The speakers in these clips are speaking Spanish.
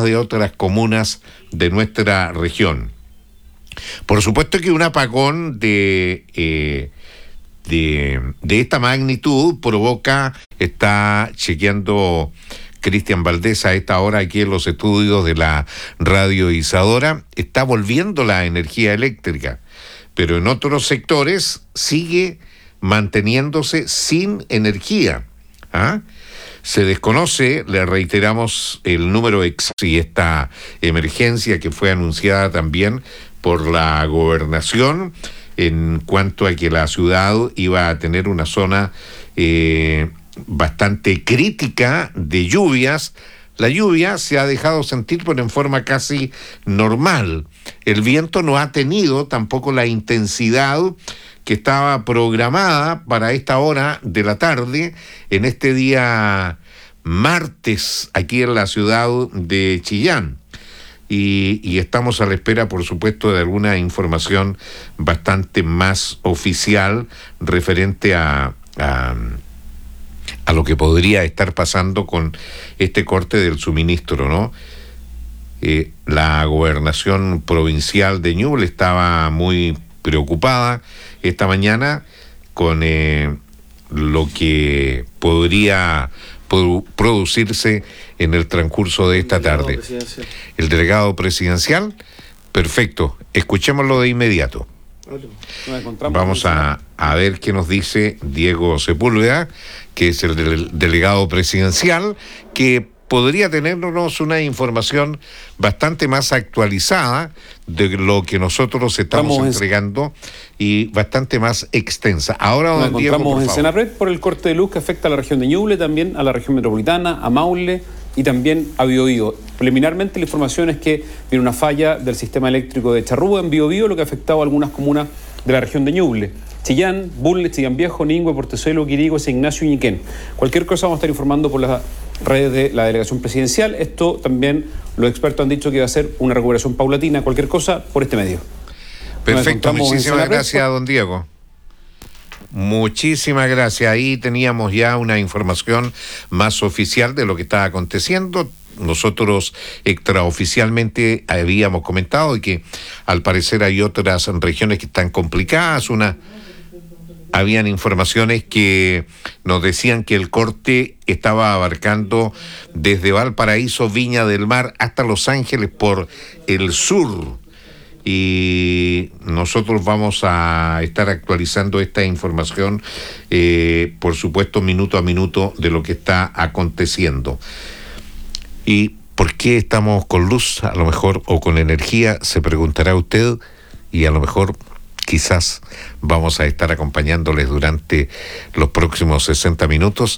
muchas de otras comunas de nuestra región. Por supuesto que un apagón de esta magnitud provoca, está chequeando Cristian Valdés a esta hora aquí en los estudios de la radio Isadora, está volviendo la energía eléctrica, pero en otros sectores sigue manteniéndose sin energía. Se desconoce, le reiteramos el número y esta emergencia que fue anunciada también por la gobernación en cuanto a que la ciudad iba a tener una zona bastante crítica de lluvias. La lluvia se ha dejado sentir, pero en forma casi normal. El viento no ha tenido tampoco la intensidad que estaba programada para esta hora de la tarde, en este día martes, aquí en la ciudad de Chillán. Y estamos a la espera, por supuesto, de alguna información bastante más oficial referente a lo que podría estar pasando con este corte del suministro, ¿no? La gobernación provincial de Ñuble estaba muy preocupada esta mañana con lo que podría producirse en el transcurso de esta tarde. El delegado presidencial, perfecto, escuchémoslo de inmediato. Vamos a ver qué nos dice Diego Sepúlveda, que es el delegado presidencial, que podría tenernos una información bastante más actualizada de lo que nosotros estamos entregando y bastante más extensa. Ahora, don Diego, por favor. En Senapred por el corte de luz que afecta a la región de Ñuble, también a la región metropolitana, a Maule y también a Biobío. Preliminarmente la información es que viene una falla del sistema eléctrico de Charrúa en Biobío, lo que ha afectado a algunas comunas de la región de Ñuble. Chillán, Bulnes, Chillán Viejo, Ningüe, Portezuelo, Quirigüe, San Ignacio y Ñiquén. Cualquier cosa vamos a estar informando por las redes de la delegación presidencial. Esto también los expertos han dicho que va a ser una recuperación paulatina, cualquier cosa por este medio. Perfecto, muchísimas gracias, don Diego. Muchísimas gracias. Ahí teníamos ya una información más oficial de lo que está aconteciendo. Nosotros extraoficialmente habíamos comentado que al parecer hay otras regiones que están complicadas. Habían informaciones que nos decían que el corte estaba abarcando desde Valparaíso, Viña del Mar hasta Los Ángeles por el sur. Y nosotros vamos a estar actualizando esta información, por supuesto, minuto a minuto de lo que está aconteciendo. ¿Y por qué estamos con luz, a lo mejor, o con energía? Se preguntará usted, y a lo mejor quizás vamos a estar acompañándoles durante los próximos 60 minutos,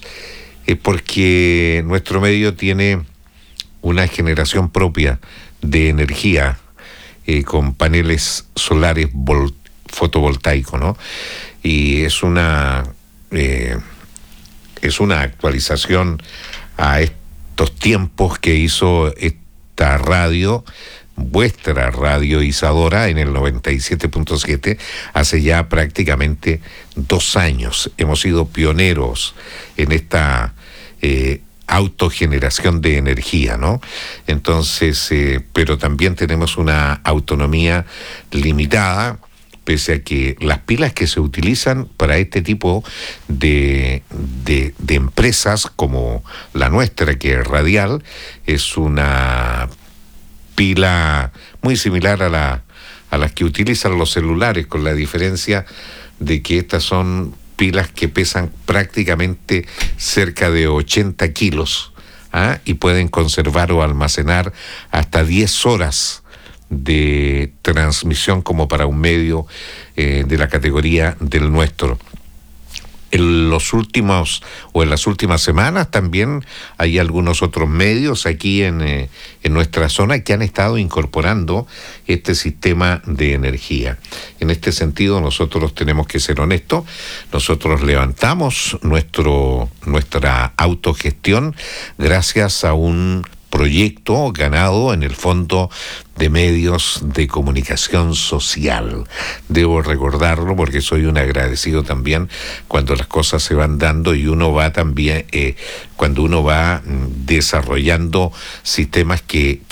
porque nuestro medio tiene una generación propia de energía con paneles solares fotovoltaicos, ¿no? Y es una actualización a estos tiempos que hizo esta radio, vuestra radio Isadora, en el 97.7, hace ya prácticamente 2 años. Hemos sido pioneros en esta autogeneración de energía, ¿no? Entonces, pero también tenemos una autonomía limitada, pese a que las pilas que se utilizan para este tipo de empresas como la nuestra, que es Radial, es una pila muy similar a las que utilizan los celulares, con la diferencia de que estas son pilas que pesan prácticamente cerca de 80 kilos, y pueden conservar o almacenar hasta 10 horas de transmisión, como para un medio de la categoría del nuestro. En las últimas semanas también hay algunos otros medios aquí en nuestra zona que han estado incorporando este sistema de energía. En este sentido, nosotros tenemos que ser honestos. Nosotros levantamos nuestra autogestión gracias a un proyecto ganado en el Fondo de Medios de Comunicación Social. Debo recordarlo porque soy un agradecido también cuando las cosas se van dando y uno va también, cuando uno va desarrollando sistemas que